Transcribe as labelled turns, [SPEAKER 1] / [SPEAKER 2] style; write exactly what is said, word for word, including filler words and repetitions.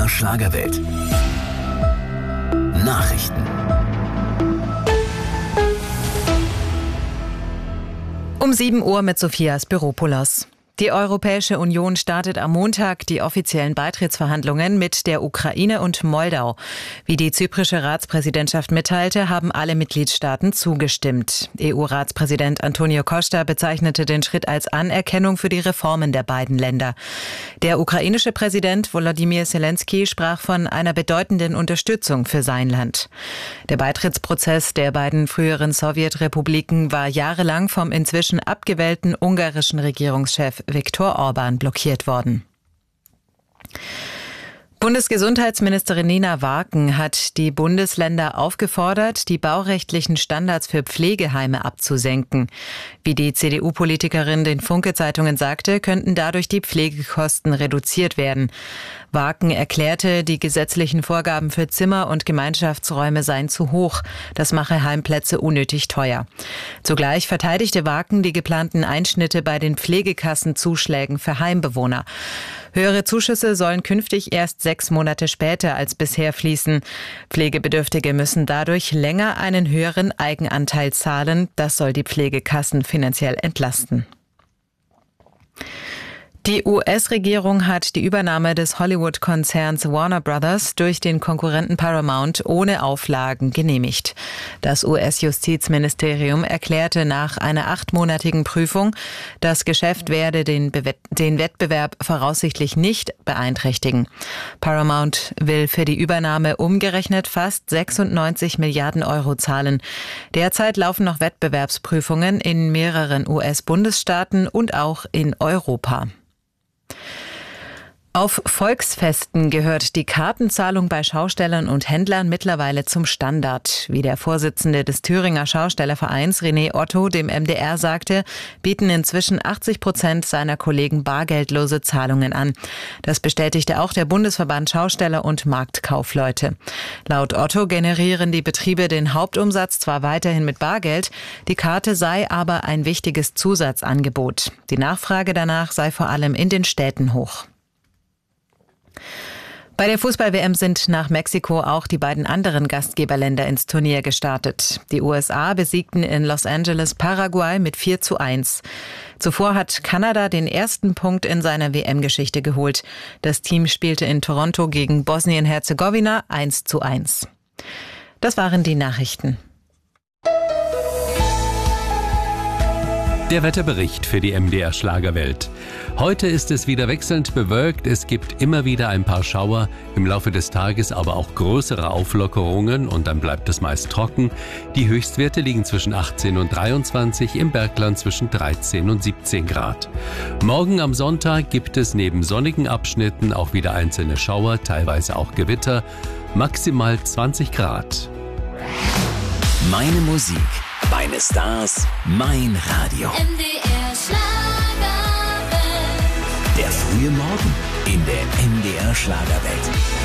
[SPEAKER 1] R Schlagerwelt. Nachrichten.
[SPEAKER 2] Um sieben Uhr mit Sophia Spiropoulos. Die Europäische Union startet am Montag die offiziellen Beitrittsverhandlungen mit der Ukraine und Moldau. Wie die zyprische Ratspräsidentschaft mitteilte, haben alle Mitgliedstaaten zugestimmt. E U-Ratspräsident Antonio Costa bezeichnete den Schritt als Anerkennung für die Reformen der beiden Länder. Der ukrainische Präsident Volodymyr Zelensky sprach von einer bedeutenden Unterstützung für sein Land. Der Beitrittsprozess der beiden früheren Sowjetrepubliken war jahrelang vom inzwischen abgewählten ungarischen Regierungschef Viktor Orban blockiert worden. Bundesgesundheitsministerin Nina Waaken hat die Bundesländer aufgefordert, die baurechtlichen Standards für Pflegeheime abzusenken. Wie die C D U-Politikerin den Funke-Zeitungen sagte, könnten dadurch die Pflegekosten reduziert werden. Waaken erklärte, die gesetzlichen Vorgaben für Zimmer und Gemeinschaftsräume seien zu hoch. Das mache Heimplätze unnötig teuer. Zugleich verteidigte Waaken die geplanten Einschnitte bei den Pflegekassenzuschlägen für Heimbewohner. Höhere Zuschüsse sollen künftig erst sechs Monate später als bisher fließen. Pflegebedürftige müssen dadurch länger einen höheren Eigenanteil zahlen. Das soll die Pflegekassen finanziell entlasten. Die U S-Regierung hat die Übernahme des Hollywood-Konzerns Warner Brothers durch den Konkurrenten Paramount ohne Auflagen genehmigt. Das U S-Justizministerium erklärte nach einer achtmonatigen Prüfung, das Geschäft werde den, Be- den Wettbewerb voraussichtlich nicht beeinträchtigen. Paramount will für die Übernahme umgerechnet fast sechsundneunzig Milliarden Euro zahlen. Derzeit laufen noch Wettbewerbsprüfungen in mehreren U S-Bundesstaaten und auch in Europa. Auf Volksfesten gehört die Kartenzahlung bei Schaustellern und Händlern mittlerweile zum Standard. Wie der Vorsitzende des Thüringer Schaustellervereins René Otto dem M D R sagte, bieten inzwischen achtzig Prozent seiner Kollegen bargeldlose Zahlungen an. Das bestätigte auch der Bundesverband Schausteller und Marktkaufleute. Laut Otto generieren die Betriebe den Hauptumsatz zwar weiterhin mit Bargeld, die Karte sei aber ein wichtiges Zusatzangebot. Die Nachfrage danach sei vor allem in den Städten hoch. Bei der Fußball-W M sind nach Mexiko auch die beiden anderen Gastgeberländer ins Turnier gestartet. Die U S A besiegten in Los Angeles Paraguay mit vier zu eins. Zuvor hat Kanada den ersten Punkt in seiner W M-Geschichte geholt. Das Team spielte in Toronto gegen Bosnien-Herzegowina eins zu eins. Das waren die Nachrichten.
[SPEAKER 3] Der Wetterbericht für die M D R Schlagerwelt. Heute ist es wieder wechselnd bewölkt, es gibt immer wieder ein paar Schauer, im Laufe des Tages aber auch größere Auflockerungen und dann bleibt es meist trocken. Die Höchstwerte liegen zwischen achtzehn und dreiundzwanzig, im Bergland zwischen dreizehn und siebzehn Grad. Morgen am Sonntag gibt es neben sonnigen Abschnitten auch wieder einzelne Schauer, teilweise auch Gewitter, maximal zwanzig Grad.
[SPEAKER 1] Meine Musik, meine Stars, mein Radio.
[SPEAKER 4] M D R Schlagerwelt.
[SPEAKER 1] Der frühe Morgen in der M D R Schlagerwelt.